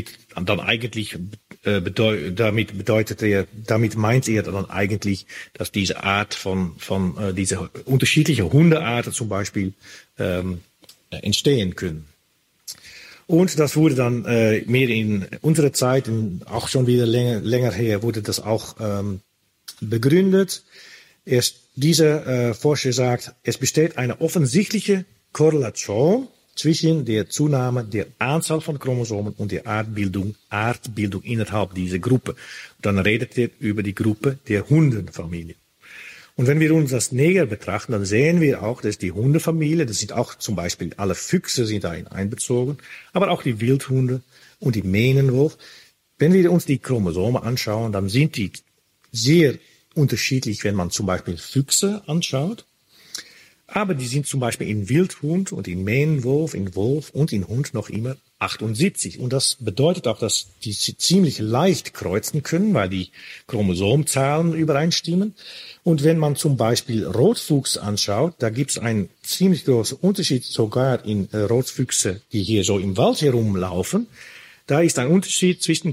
meint er dann eigentlich, dass diese Art diese unterschiedliche Hundearten zum Beispiel entstehen können. Und das wurde dann mehr in unserer Zeit, auch schon wieder länger her, wurde das auch begründet. Dieser Forscher sagt, es besteht eine offensichtliche Korrelation zwischen der Zunahme der Anzahl von Chromosomen und der Artbildung innerhalb dieser Gruppe. Dann redet er über die Gruppe der Hundenfamilie. Und wenn wir uns das näher betrachten, dann sehen wir auch, dass die Hundefamilie, das sind auch zum Beispiel alle Füchse sind da einbezogen, aber auch die Wildhunde und die Mähnenwolf. Wenn wir uns die Chromosome anschauen, dann sind die sehr unterschiedlich, wenn man zum Beispiel Füchse anschaut. Aber die sind zum Beispiel in Wildhund und in Mähnenwolf, in Wolf und in Hund noch immer 78. Und das bedeutet auch, dass die ziemlich leicht kreuzen können, weil die Chromosomzahlen übereinstimmen. Und wenn man zum Beispiel Rotfuchs anschaut, da gibt es einen ziemlich großen Unterschied sogar in Rotfüchse, die hier so im Wald herumlaufen. Da ist ein Unterschied zwischen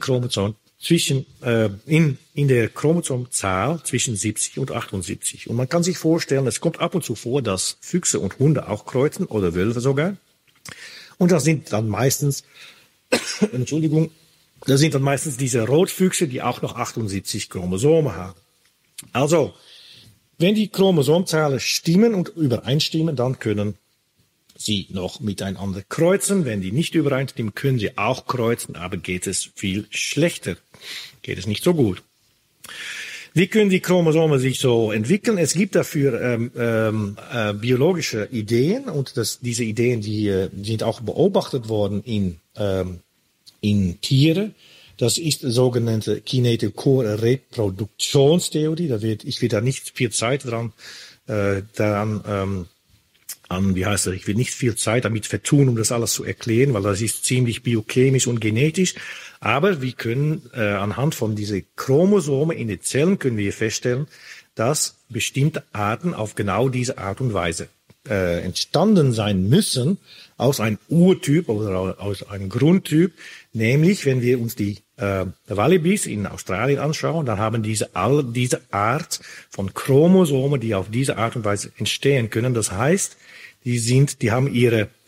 in der Chromosomzahl zwischen 70 und 78. Und man kann sich vorstellen, es kommt ab und zu vor, dass Füchse und Hunde auch kreuzen oder Wölfe sogar. Und das sind dann meistens, diese Rotfüchse, die auch noch 78 Chromosome haben. Also, wenn die Chromosomzahlen stimmen und übereinstimmen, dann können sie noch miteinander kreuzen. Wenn die nicht übereinstimmen, können sie auch kreuzen, aber geht es viel schlechter. Geht es nicht so gut. Wie können die Chromosome sich so entwickeln? Es gibt dafür biologische Ideen und diese Ideen, die sind auch beobachtet worden in Tiere. Das ist die sogenannte Kinetochore-Reproduktionstheorie. Ich will da nicht viel Zeit ich will nicht viel Zeit damit vertun, um das alles zu erklären, weil das ist ziemlich biochemisch und genetisch. Aber wir können anhand von diesen Chromosomen in den Zellen können wir feststellen, dass bestimmte Arten auf genau diese Art und Weise entstanden sein müssen aus einem Urtyp oder aus einem Grundtyp. Nämlich, wenn wir uns die Wallabys in Australien anschauen, dann haben diese Art von Chromosomen, die auf diese Art und Weise entstehen können. Das heißt,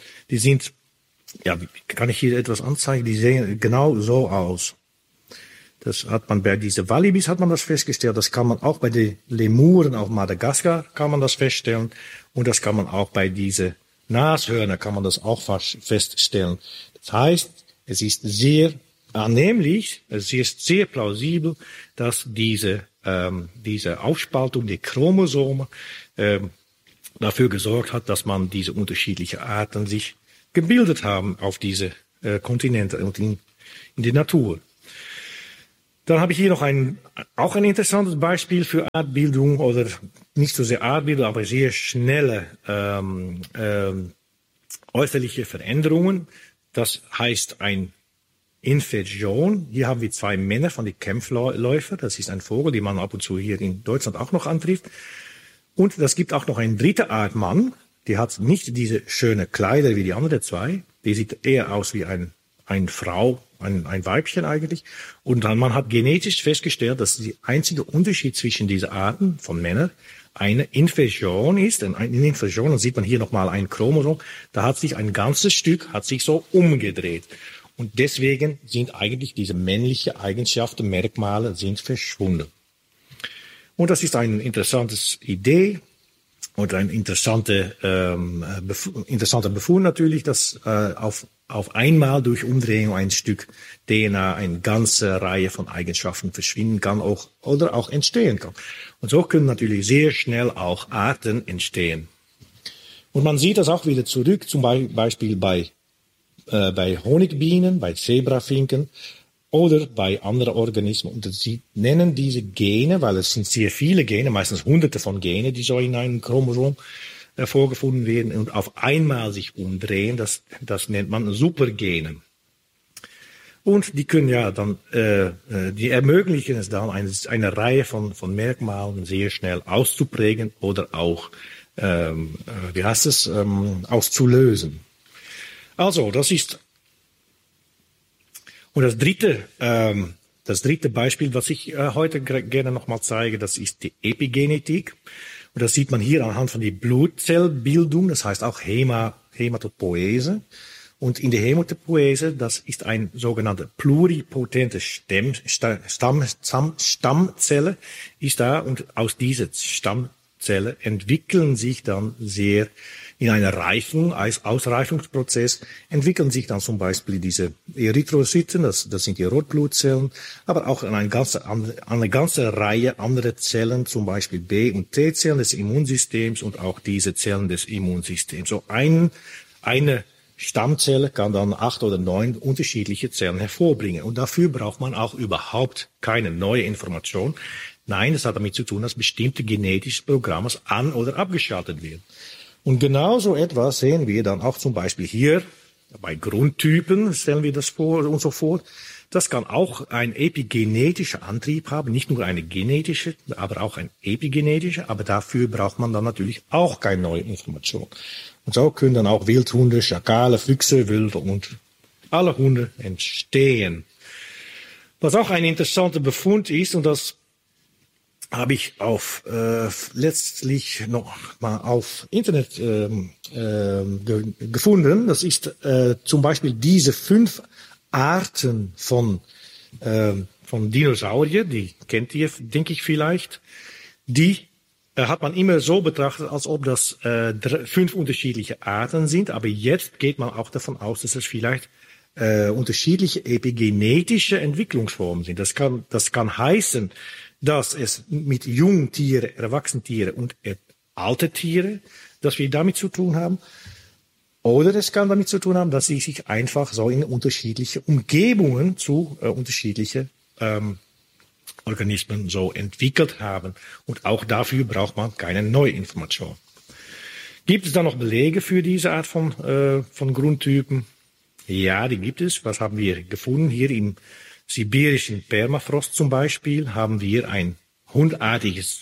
kann ich hier etwas anzeigen? Die sehen genau so aus. Das hat man bei diesen Wallibis hat man das festgestellt. Das kann man auch bei den Lemuren auf Madagaskar kann man das feststellen. Und das kann man auch bei diesen Nashörner kann man das auch feststellen. Das heißt, es ist sehr annehmlich, es ist sehr plausibel, dass diese Aufspaltung der Chromosome dafür gesorgt hat, dass man diese unterschiedlichen Arten sich gebildet haben auf diese Kontinente und in der Natur. Dann habe ich hier noch auch ein interessantes Beispiel für Artbildung oder nicht so sehr Artbildung, aber sehr schnelle äußerliche Veränderungen. Das heißt ein Infection. Hier haben wir 2 Männer von den Kämpfläufer. Das ist ein Vogel, den man ab und zu hier in Deutschland auch noch antrifft. Und das gibt auch noch eine dritte Art Mann. Die hat nicht diese schöne Kleider wie die anderen 2. Die sieht eher aus wie eine Frau, ein Weibchen eigentlich. Und dann man hat genetisch festgestellt, dass der einzige Unterschied zwischen diesen Arten von Männern eine Infection ist. Und eine Infection, dann sieht man hier nochmal ein Chromosom. Da hat sich ein ganzes Stück, hat sich so umgedreht. Und deswegen sind eigentlich diese männlichen Eigenschaften, Merkmale sind verschwunden. Und das ist eine interessante Idee und ein interessanter Befund natürlich, dass auf einmal durch Umdrehung ein Stück DNA eine ganze Reihe von Eigenschaften verschwinden kann oder auch entstehen kann. Und so können natürlich sehr schnell auch Arten entstehen. Und man sieht das auch wieder zurück, zum Beispiel bei Honigbienen, bei Zebrafinken oder bei anderen Organismen. Und sie nennen diese Gene, weil es sind sehr viele Gene, meistens hunderte von Gene, die so in einem Chromosom vorgefunden werden und auf einmal sich umdrehen, das nennt man Supergene. Und die können ja dann, die ermöglichen es dann, eine Reihe von Merkmalen sehr schnell auszuprägen oder auch, auszulösen. Also, das ist, und das dritte Beispiel, was ich heute gerne nochmal zeige, das ist die Epigenetik. Und das sieht man hier anhand von der Blutzellbildung, das heißt auch Hämatopoese. Und in der Hämatopoese, das ist ein sogenannte pluripotente Stammzelle, ist da, und aus dieser Stammzelle entwickeln sich dann in einer Ausreifungsprozess entwickeln sich dann zum Beispiel diese Erythrozyten, das sind die Rotblutzellen, aber auch eine ganze Reihe anderer Zellen, zum Beispiel B- und T-Zellen des Immunsystems und auch diese Zellen des Immunsystems. So eine Stammzelle kann dann 8 oder 9 unterschiedliche Zellen hervorbringen. Und dafür braucht man auch überhaupt keine neue Information. Nein, es hat damit zu tun, dass bestimmte genetische Programme an- oder abgeschaltet werden. Und genauso etwas sehen wir dann auch zum Beispiel hier bei Grundtypen, stellen wir das vor und so fort. Das kann auch ein epigenetischer Antrieb haben, nicht nur eine genetische, aber auch ein epigenetischer. Aber dafür braucht man dann natürlich auch keine neue Information. Und so können dann auch Wildhunde, Schakale, Füchse, Wölfe und alle Hunde entstehen. Was auch ein interessanter Befund ist, und das habe ich letztlich noch mal auf Internet gefunden. Das ist zum Beispiel diese 5 Arten von Dinosaurier, die kennt ihr, denke ich vielleicht. Die hat man immer so betrachtet, als ob das 5 unterschiedliche Arten sind. Aber jetzt geht man auch davon aus, dass es vielleicht unterschiedliche epigenetische Entwicklungsformen sind. Das kann heißen, dass es mit jungen Tieren, erwachsenen Tieren und alte Tiere, dass wir damit zu tun haben. Oder es kann damit zu tun haben, dass sie sich einfach so in unterschiedliche Umgebungen zu unterschiedlichen Organismen so entwickelt haben. Und auch dafür braucht man keine neue Information. Gibt es da noch Belege für diese Art von Grundtypen? Ja, die gibt es. Was haben wir gefunden? Hier im sibirischen Permafrost zum Beispiel haben wir ein hundartiges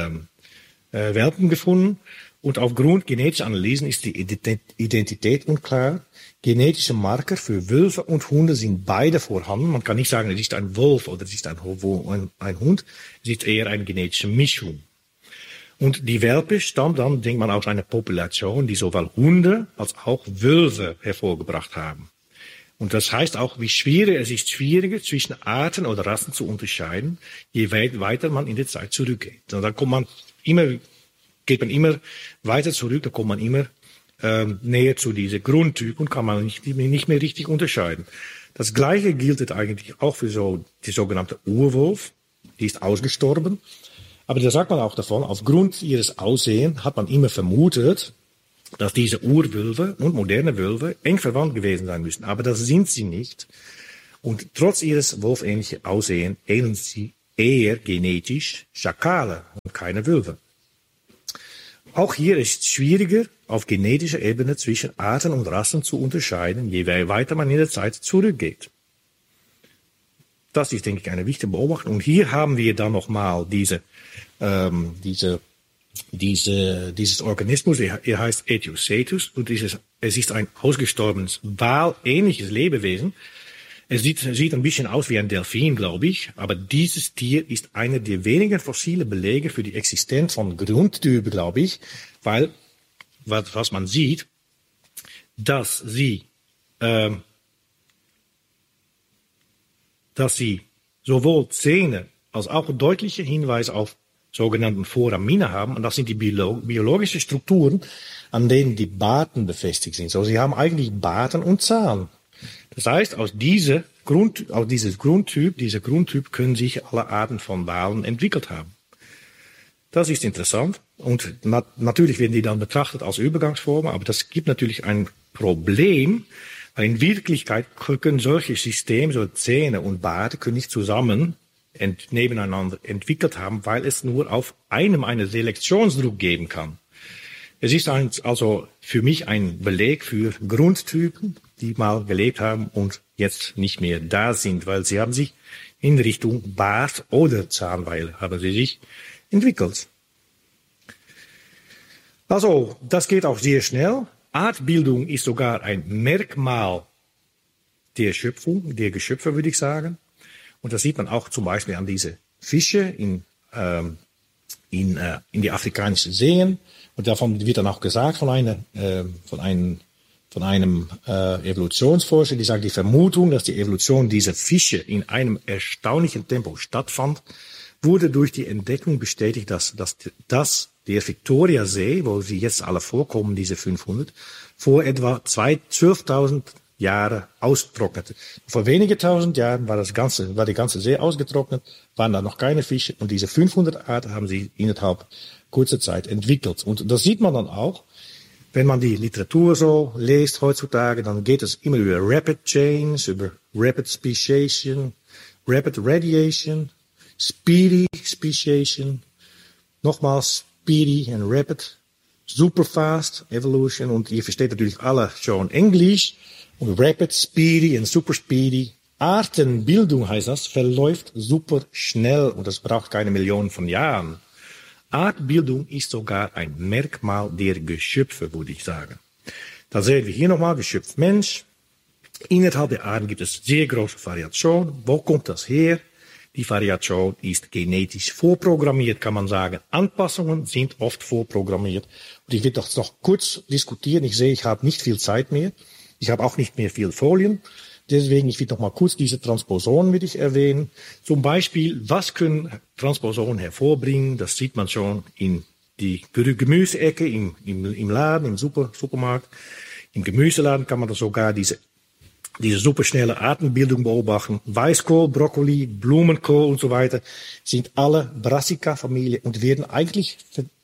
Welpen gefunden. Und aufgrund genetischer Analysen ist die Identität unklar. Genetische Marker für Wölfe und Hunde sind beide vorhanden. Man kann nicht sagen, es ist ein Wolf oder es ist ein Hund. Es ist eher eine genetische Mischung. Und die Welpe stammt dann, denkt man, aus einer Population, die sowohl Hunde als auch Wölfe hervorgebracht haben. Und das heißt auch, es ist schwieriger zwischen Arten oder Rassen zu unterscheiden, je weiter man in der Zeit zurückgeht. Und dann geht man immer weiter zurück, da kommt man immer näher zu diesem Grundtyp und kann man nicht mehr richtig unterscheiden. Das Gleiche gilt eigentlich auch für die sogenannte Urwolf. Die ist ausgestorben. Aber da sagt man auch davon, aufgrund ihres Aussehens hat man immer vermutet, dass diese Urwölfe und moderne Wölfe eng verwandt gewesen sein müssen. Aber das sind sie nicht. Und trotz ihres wolfähnlichen Aussehens ähneln sie eher genetisch Schakale und keine Wölfe. Auch hier ist es schwieriger, auf genetischer Ebene zwischen Arten und Rassen zu unterscheiden, je weiter man in der Zeit zurückgeht. Das ist, denke ich, eine wichtige Beobachtung. Und hier haben wir dann nochmal dieses Organismus, er heißt Etiocetus, und es ist ein ausgestorbenes, walähnliches Lebewesen. Es sieht ein bisschen aus wie ein Delfin, glaube ich, aber dieses Tier ist einer der wenigen fossilen Belege für die Existenz von Grundtypen, glaube ich, weil, was man sieht, dass sie sowohl Zähne als auch deutliche Hinweise auf sogenannten Foramine haben, und das sind die biologischen Strukturen, an denen die Barten befestigt sind. So, sie haben eigentlich Barten und Zahn. Das heißt, aus diesem Grundtyp können sich alle Arten von Walen entwickelt haben. Das ist interessant. Und natürlich werden die dann betrachtet als Übergangsformen, aber das gibt natürlich ein Problem, weil in Wirklichkeit können solche Systeme, so Zähne und Barte, können nicht zusammen nebeneinander entwickelt haben, weil es nur auf einem einen Selektionsdruck geben kann. Es ist also für mich ein Beleg für Grundtypen, die mal gelebt haben und jetzt nicht mehr da sind, weil sie haben sich in Richtung Bart oder Zahnbeil haben sie sich entwickelt. Also, das geht auch sehr schnell. Artbildung ist sogar ein Merkmal der Schöpfung, der Geschöpfe, würde ich sagen. Und das sieht man auch zum Beispiel an diese Fische in die afrikanischen Seen. Und davon wird dann auch gesagt von einem Evolutionsforscher, die sagt, die Vermutung, dass die Evolution dieser Fische in einem erstaunlichen Tempo stattfand, wurde durch die Entdeckung bestätigt, dass der Victoriasee, wo sie jetzt alle vorkommen, diese 500, vor etwa 12.000 Jahre austrocknete. Vor wenige tausend Jahren war die ganze See ausgetrocknet, waren da noch keine Fische, und diese 500 Arten haben sie innerhalb kurzer Zeit entwickelt. Und das sieht man dann auch, wenn man die Literatur so liest heutzutage, dann geht es immer über Rapid Change, über Rapid Speciation, Rapid Radiation, Speedy Speciation, nochmals Speedy and Rapid, Superfast Evolution, und ihr versteht natürlich alle schon Englisch. Und Rapid, Speedy und Super Speedy. Artenbildung heißt das, verläuft super schnell, und das braucht keine Millionen von Jahren. Artbildung ist sogar ein Merkmal der Geschöpfe, würde ich sagen. Da sehen wir hier nochmal Geschöpf Mensch. Innerhalb der Arten gibt es sehr große Variation. Wo kommt das her? Die Variation ist genetisch vorprogrammiert, kann man sagen. Anpassungen sind oft vorprogrammiert. Und ich will das noch kurz diskutieren. Ich sehe, ich habe nicht viel Zeit mehr. Ich habe auch nicht mehr viel Folien. Deswegen, ich will noch mal kurz diese Transposonen will ich erwähnen. Zum Beispiel, was können Transposonen hervorbringen? Das sieht man schon in die Gemüseecke im Laden, im Supermarkt. Im Gemüseladen kann man da sogar diese superschnelle Artenbildung beobachten. Weißkohl, Brokkoli, Blumenkohl und so weiter sind alle Brassica-Familie und werden eigentlich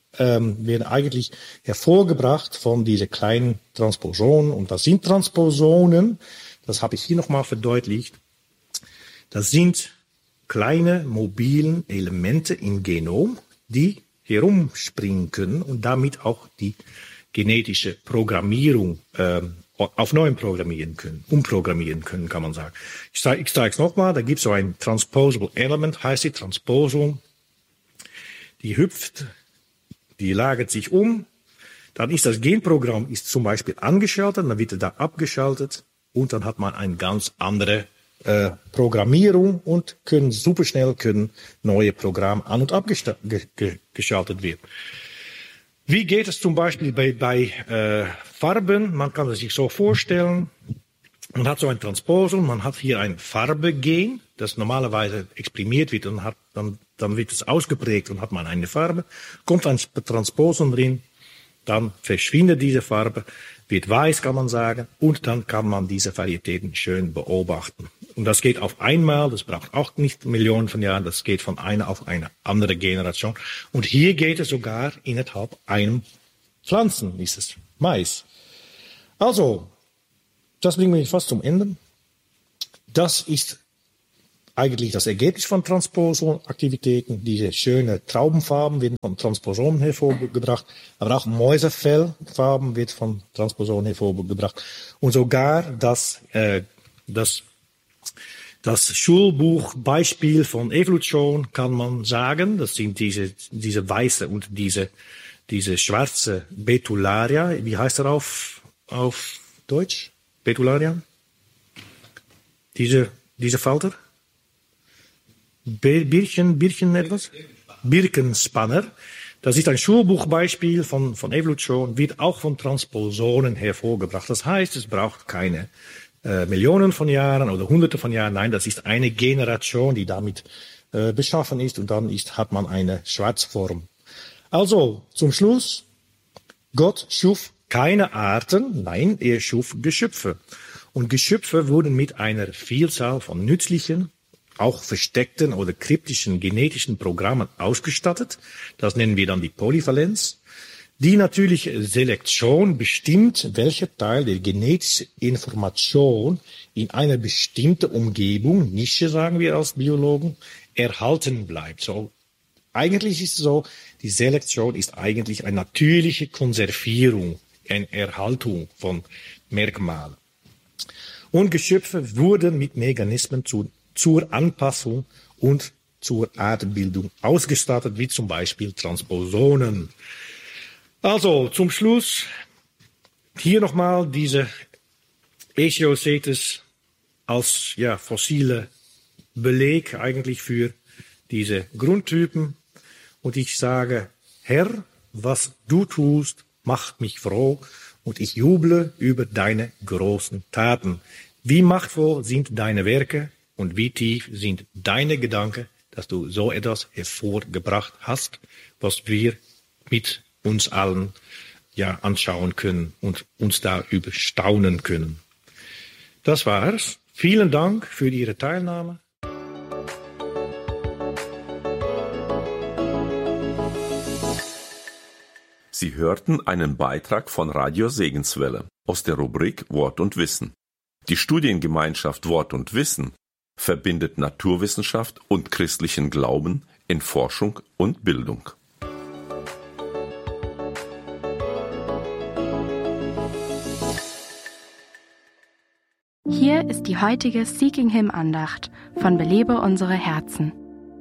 hervorgebracht von diesen kleinen Transposonen. Und was sind Transposonen? Das habe ich hier nochmal verdeutlicht. Das sind kleine mobilen Elemente im Genom, die herumspringen können und damit auch die genetische Programmierung auf neu umprogrammieren können, kann man sagen. Ich zeige es nochmal. Da gibt es so ein Transposable Element, heißt die Transposon. Die hüpft, die lagert sich um. Dann ist das Genprogramm zum Beispiel angeschaltet, dann wird es da abgeschaltet und dann hat man eine ganz andere Programmierung und superschnell können neue Programme an- und abgeschaltet werden. Wie geht es zum Beispiel bei Farben? Man kann es sich so vorstellen. Man hat so ein Transposon, man hat hier ein Farbegen, das normalerweise exprimiert wird und dann wird es ausgeprägt und hat man eine Farbe, kommt ein Transposon drin, dann verschwindet diese Farbe, wird weiß, kann man sagen, und dann kann man diese Varietäten schön beobachten. Und das geht auf einmal, das braucht auch nicht Millionen von Jahren, das geht von einer auf eine andere Generation. Und hier geht es sogar innerhalb einem Pflanzen, ist es Mais. Also, das bringt mich fast zum Ende. Das ist eigentlich das Ergebnis von Transposonaktivitäten. Diese schönen Traubenfarben werden von Transposonen hervorgebracht, aber auch Mäusefellfarben wird von Transposonen hervorgebracht. Und sogar das Schulbuchbeispiel von Evolution kann man sagen, das sind diese weiße und diese schwarze Betularia. Wie heißt er auf Deutsch? Betularia? Diese Falter? Birchen etwas? Birkenspanner. Das ist ein Schulbuchbeispiel von Evolution, wird auch von Transposonen hervorgebracht. Das heißt, es braucht keine Millionen von Jahren oder Hunderte von Jahren. Nein, das ist eine Generation, die damit beschaffen ist und dann hat man eine Schwarzform. Also, zum Schluss, Gott schuf keine Arten, nein, er schuf Geschöpfe. Und Geschöpfe wurden mit einer Vielzahl von nützlichen, auch versteckten oder kryptischen genetischen Programmen ausgestattet. Das nennen wir dann die Polyvalenz. Die natürliche Selektion bestimmt, welcher Teil der genetischen Information in einer bestimmten Umgebung, Nische sagen wir als Biologen, erhalten bleibt. So, eigentlich ist es so, die Selektion ist eigentlich eine natürliche Konservierung, eine Erhaltung von Merkmalen. Und Geschöpfe wurden mit Mechanismen zur Anpassung und zur Artbildung ausgestattet, wie zum Beispiel Transposonen. Also zum Schluss hier nochmal diese Eschiocetes als fossile Beleg eigentlich für diese Grundtypen. Und ich sage, Herr, was du tust, macht mich froh und ich juble über deine großen Taten. Wie machtvoll sind deine Werke und wie tief sind deine Gedanken, dass du so etwas hervorgebracht hast, was wir mit uns allen anschauen können und uns da überstaunen können. Das war's. Vielen Dank für Ihre Teilnahme.
Sie hörten einen Beitrag von Radio Segenswelle aus der Rubrik Wort und Wissen. Die Studiengemeinschaft Wort und Wissen verbindet Naturwissenschaft und christlichen Glauben in Forschung und Bildung.
Hier ist die heutige Seeking Him Andacht von Belebe unsere Herzen.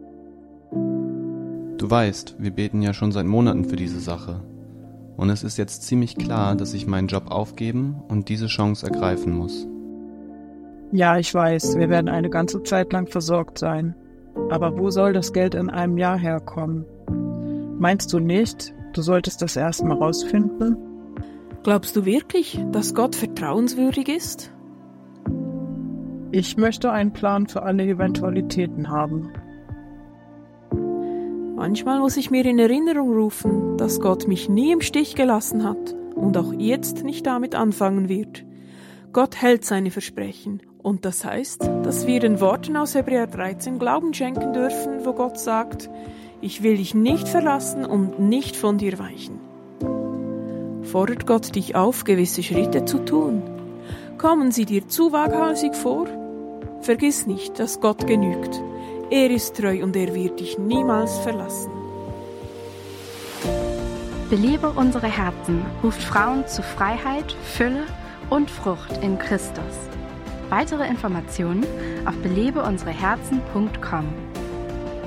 Du weißt, wir beten ja schon seit Monaten für diese Sache. Und es ist jetzt ziemlich klar, dass ich meinen Job aufgeben und diese Chance ergreifen muss.
Ja, ich weiß, wir werden eine ganze Zeit lang versorgt sein. Aber wo soll das Geld in einem Jahr herkommen? Meinst du nicht, du solltest das erst mal rausfinden?
Glaubst du wirklich, dass Gott vertrauenswürdig ist?
Ich möchte einen Plan für alle Eventualitäten haben.
Manchmal muss ich mir in Erinnerung rufen, dass Gott mich nie im Stich gelassen hat und auch jetzt nicht damit anfangen wird. Gott hält seine Versprechen und das heißt, dass wir den Worten aus Hebräer 13 Glauben schenken dürfen, wo Gott sagt, ich will dich nicht verlassen und nicht von dir weichen. Fordert Gott dich auf, gewisse Schritte zu tun? Kommen sie dir zu waghalsig vor? Vergiss nicht, dass Gott genügt. Er ist treu und er wird dich niemals verlassen.
Belebe unsere Herzen ruft Frauen zu Freiheit, Fülle und Frucht in Christus. Weitere Informationen auf belebeunsereherzen.com.